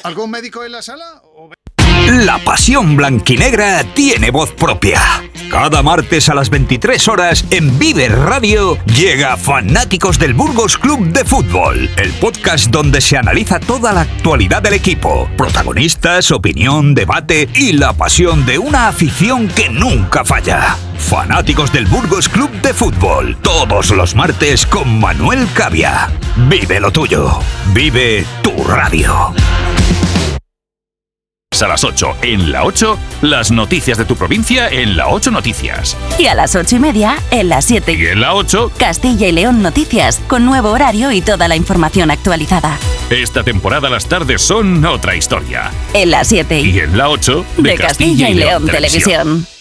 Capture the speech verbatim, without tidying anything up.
¿Algún médico en la sala? ¿O... La pasión blanquinegra tiene voz propia. Cada martes a las veintitrés horas en Vive Radio llega Fanáticos del Burgos Club de Fútbol, el podcast donde se analiza toda la actualidad del equipo, protagonistas, opinión, debate y la pasión de una afición que nunca falla. Fanáticos del Burgos Club de Fútbol, todos los martes con Manuel Cavia. Vive lo tuyo, vive tu radio. A las ocho en La ocho, las noticias de tu provincia en La ocho Noticias. Y a las ocho y media en La siete. Y en La ocho, Castilla y León Noticias, con nuevo horario y toda la información actualizada. Esta temporada las tardes son otra historia. En La siete. Y en La ocho, de, de Castilla, Castilla y León, León Televisión. Televisión.